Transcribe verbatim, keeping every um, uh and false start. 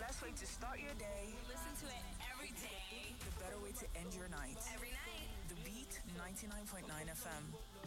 best way to start your day. Listen to it every day. The better way to end your night. Every night. The Beat ninety-nine point nine F M.